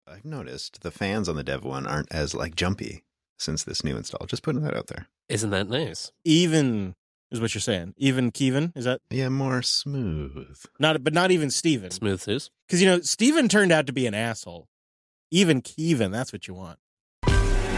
I've noticed the fans on the Dev one aren't as like jumpy since this new install. Just putting that out there. Isn't that nice? Even is what you're saying. Even Kevin, is that? Yeah, more smooth. Not even Steven. Smooth Zeus. Because, Steven turned out to be an asshole. Even Kevin, that's what you want.